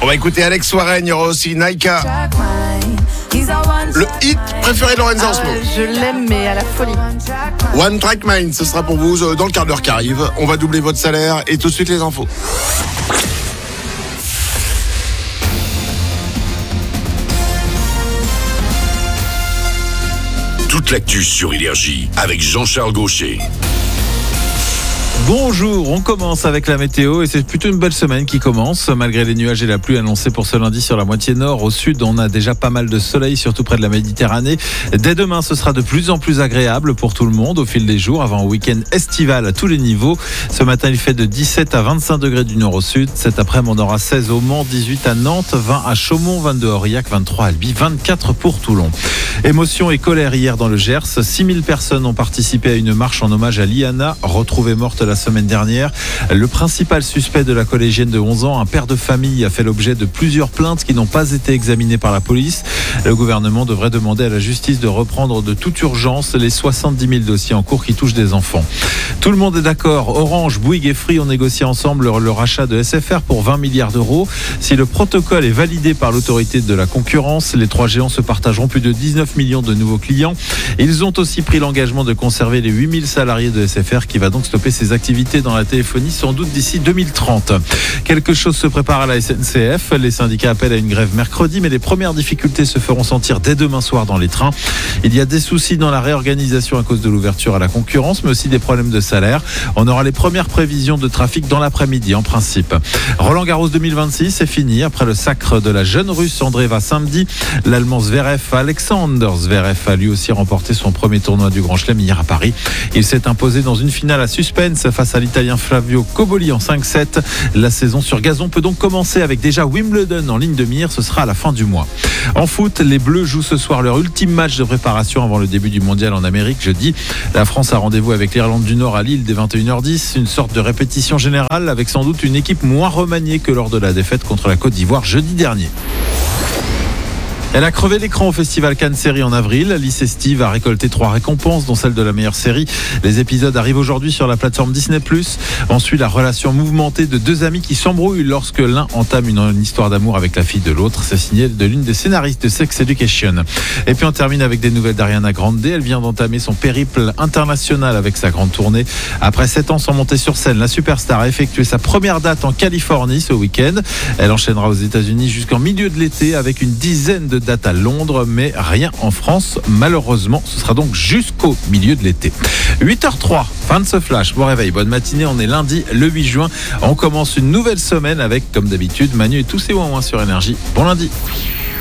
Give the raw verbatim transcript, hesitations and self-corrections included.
On va écouter Alex Warren, il y aura aussi Naika. Le hit préféré de Lorenza en ce moment. Je l'aime, mais à la folie. One Track Mind, ce sera pour vous dans le quart d'heure qui arrive. On va doubler votre salaire et tout de suite les infos. Toute l'actu sur Énergie avec Jean-Charles Gaucher. Bonjour, on commence avec la météo et c'est plutôt une belle semaine qui commence. Malgré les nuages et la pluie annoncés pour ce lundi sur la moitié nord, au sud on a déjà pas mal de soleil, surtout près de la Méditerranée. Dès demain ce sera de plus en plus agréable pour tout le monde au fil des jours, avant un week-end estival à tous les niveaux. Ce matin il fait de dix-sept à vingt-cinq degrés du nord au sud. Cet après-midi on aura seize au Mans, dix-huit à Nantes, vingt à Chaumont, vingt-deux à Aurillac, vingt-trois à Albi, vingt-quatre pour Toulon. Émotion et colère hier dans le Gers. six mille personnes ont participé à une marche en hommage à Liana, retrouvée morte la semaine dernière. Le principal suspect de la collégienne de onze ans, un père de famille, a fait l'objet de plusieurs plaintes qui n'ont pas été examinées par la police. Le gouvernement devrait demander à la justice de reprendre de toute urgence les soixante-dix mille dossiers en cours qui touchent des enfants. Tout le monde est d'accord. Orange, Bouygues et Free ont négocié ensemble le rachat de S F R pour vingt milliards d'euros. Si le protocole est validé par l'autorité de la concurrence, les trois géants se partageront plus de dix-neuf millions de nouveaux clients. Ils ont aussi pris l'engagement de conserver les huit mille salariés de S F R qui va donc stopper ses activités dans la téléphonie sans doute d'ici deux mille trente. Quelque chose se prépare à la S N C F. Les syndicats appellent à une grève mercredi, mais les premières difficultés se feront sentir dès demain soir dans les trains. Il y a des soucis dans la réorganisation à cause de l'ouverture à la concurrence, mais aussi des problèmes de salaire. On aura les premières prévisions de trafic dans l'après-midi en principe. Roland Garros deux mille vingt-six, c'est fini. Après le sacre de la jeune russe Andreeva samedi, l'allemand Zverev, Alexander Zverev, a lui aussi remporté son premier tournoi du Grand Chelem hier à Paris. Il s'est imposé dans une finale à suspense face à l'Italien Flavio Cobolli en cinq sept. La saison sur gazon peut donc commencer avec déjà Wimbledon en ligne de mire. Ce sera à la fin du mois. En foot, les Bleus jouent ce soir leur ultime match de préparation avant le début du mondial en Amérique jeudi. La France a rendez-vous avec l'Irlande du Nord à Lille dès vingt et une heures dix. Une sorte de répétition générale avec sans doute une équipe moins remaniée que lors de la défaite contre la Côte d'Ivoire jeudi dernier. Elle a crevé l'écran au festival Cannes Série en avril. Alice Steve a récolté trois récompenses, dont celle de la meilleure série. Les épisodes arrivent aujourd'hui sur la plateforme Disney plus. On suit la relation mouvementée de deux amis qui s'embrouillent lorsque l'un entame une, une histoire d'amour avec la fille de l'autre. C'est signé de l'une des scénaristes de Sex Education. Et puis on termine avec des nouvelles d'Ariana Grande. Elle vient d'entamer son périple international avec sa grande tournée. Après sept ans sans monter sur scène, la superstar a effectué sa première date en Californie ce week-end. Elle enchaînera aux États-Unis jusqu'en milieu de l'été avec une dizaine de date à Londres, mais rien en France malheureusement. Ce sera donc jusqu'au milieu de l'été. huit heures trois, fin de ce flash. Bon réveil, bonne matinée. On est lundi le huit juin. On commence une nouvelle semaine avec, comme d'habitude, Manu et tous ses ouin-ouin sur Énergie. Bon lundi.